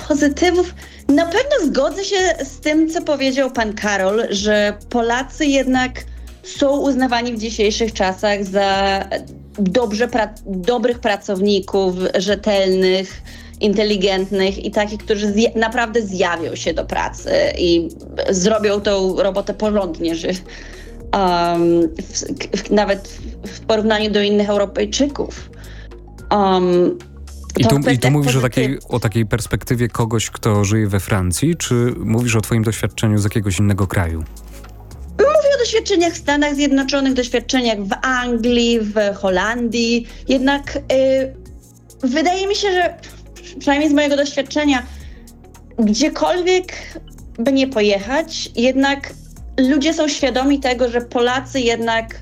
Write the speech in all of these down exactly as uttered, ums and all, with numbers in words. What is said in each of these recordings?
pozytywów. Na pewno zgodzę się z tym, co powiedział pan Karol, że Polacy jednak są uznawani w dzisiejszych czasach za dobrze pra- dobrych pracowników, rzetelnych, inteligentnych i takich, którzy zja- naprawdę zjawią się do pracy i zrobią tą robotę porządnie, że um, w, w, nawet w porównaniu do innych Europejczyków. Um, I tu, i tu mówisz o takiej, o takiej perspektywie kogoś, kto żyje we Francji, czy mówisz o twoim doświadczeniu z jakiegoś innego kraju? Mówię o doświadczeniach w Stanach Zjednoczonych, doświadczeniach w Anglii, w Holandii. Jednak y, wydaje mi się, że przynajmniej z mojego doświadczenia, gdziekolwiek by nie pojechać, jednak ludzie są świadomi tego, że Polacy jednak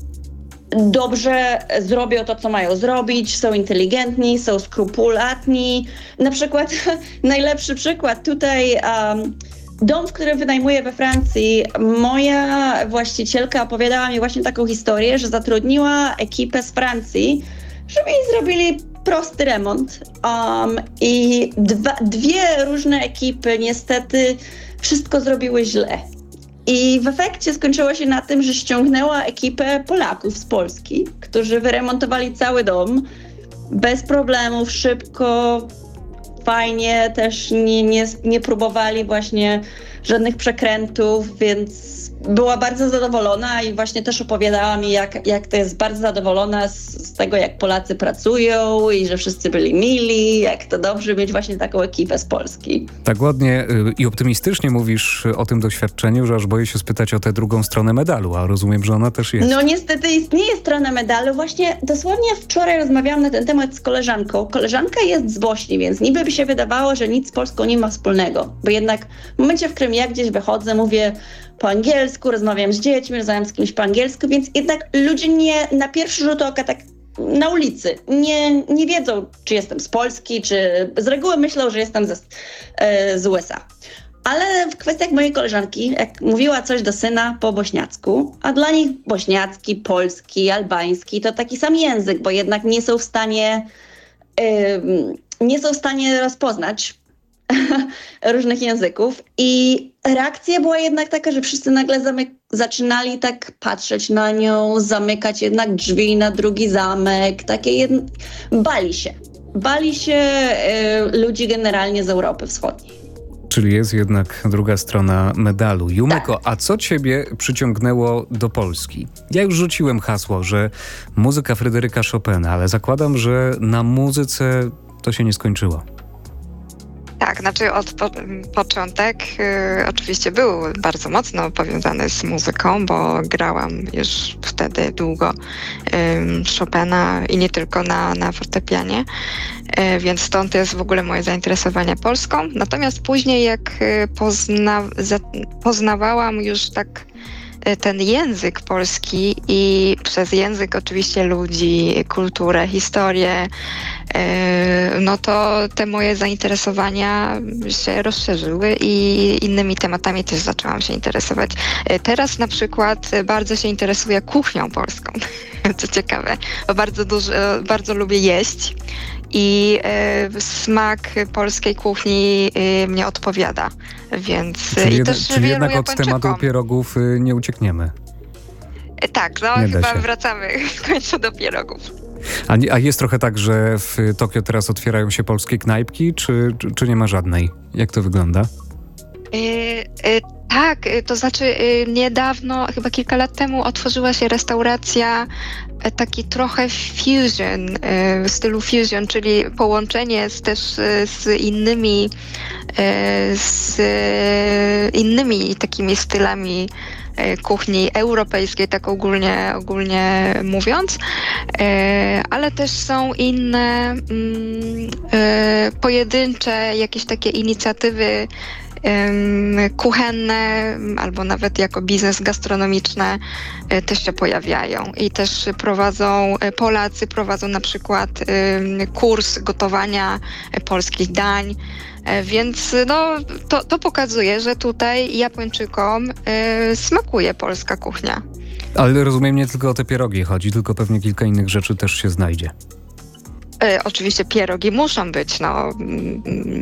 dobrze zrobią to, co mają zrobić, są inteligentni, są skrupulatni. Na przykład, najlepszy przykład tutaj, um, dom, w którym wynajmuję we Francji, moja właścicielka opowiadała mi właśnie taką historię, że zatrudniła ekipę z Francji, żeby jej zrobili prosty remont. Um, I dwa, dwie różne ekipy niestety wszystko zrobiły źle. I w efekcie skończyło się na tym, że ściągnęła ekipę Polaków z Polski, którzy wyremontowali cały dom bez problemów, szybko, fajnie, też nie, nie, nie próbowali właśnie żadnych przekrętów, więc była bardzo zadowolona i właśnie też opowiadała mi, jak, jak to jest bardzo zadowolona z, z tego, jak Polacy pracują i że wszyscy byli mili, jak to dobrze mieć właśnie taką ekipę z Polski. Tak ładnie i optymistycznie mówisz o tym doświadczeniu, że aż boję się spytać o tę drugą stronę medalu, a rozumiem, że ona też jest. No niestety istnieje strona medalu. Właśnie dosłownie wczoraj rozmawiałam na ten temat z koleżanką. Koleżanka jest z Bośni, więc niby by się wydawało, że nic z Polską nie ma wspólnego, bo jednak w momencie, w którym ja gdzieś wychodzę, mówię po angielsku, rozmawiam z dziećmi, rozmawiam z kimś po angielsku, więc jednak ludzie nie na pierwszy rzut oka tak na ulicy nie, nie wiedzą, czy jestem z Polski, czy z reguły myślą, że jestem ze, z U S A. Ale w kwestiach mojej koleżanki, jak mówiła coś do syna po bośniacku, a dla nich bośniacki, polski, albański to taki sam język, bo jednak nie są w stanie, yy, nie są w stanie rozpoznać różnych języków i reakcja była jednak taka, że wszyscy nagle zamyk- zaczynali tak patrzeć na nią, zamykać jednak drzwi na drugi zamek, takie jed- bali się. Bali się y, ludzi generalnie z Europy Wschodniej. Czyli jest jednak druga strona medalu. Jumeko, Tak. A co ciebie przyciągnęło do Polski? Ja już rzuciłem hasło, że muzyka Fryderyka Chopina, ale zakładam, że na muzyce to się nie skończyło. Tak, znaczy od po, początek y, oczywiście był bardzo mocno powiązany z muzyką, bo grałam już wtedy długo y, Chopina i nie tylko na, na fortepianie, y, więc stąd jest w ogóle moje zainteresowanie Polską. Natomiast później jak y, pozna, za, poznawałam już tak ten język polski i przez język oczywiście ludzi, kulturę, historię, no to te moje zainteresowania się rozszerzyły i innymi tematami też zaczęłam się interesować. Teraz na przykład bardzo się interesuję kuchnią polską, co ciekawe, bo bardzo dużo, bardzo lubię jeść. I y, smak polskiej kuchni y, mnie odpowiada, więc czyli, i jed, też czyli jednak od Japończykom. tematu pierogów y, nie uciekniemy. Tak, no Nie chyba wracamy w końcu do pierogów. A, a jest trochę tak, że w Tokio teraz otwierają się polskie knajpki, czy, czy, czy nie ma żadnej? Jak to wygląda? Y, y, tak, y, to znaczy y, niedawno, chyba kilka lat temu otworzyła się restauracja y, taki trochę fusion, y, w stylu fusion, czyli połączenie z, też y, z innymi y, z y, innymi takimi stylami kuchni europejskiej, tak ogólnie, ogólnie mówiąc, ale też są inne pojedyncze jakieś takie inicjatywy kuchenne albo nawet jako biznes gastronomiczne też się pojawiają i też prowadzą, Polacy prowadzą na przykład kurs gotowania polskich dań. Więc no, to, to pokazuje, że tutaj Japończykom y, smakuje polska kuchnia. Ale rozumiem, nie tylko o te pierogi chodzi, tylko pewnie kilka innych rzeczy też się znajdzie. Y, oczywiście pierogi muszą być, no.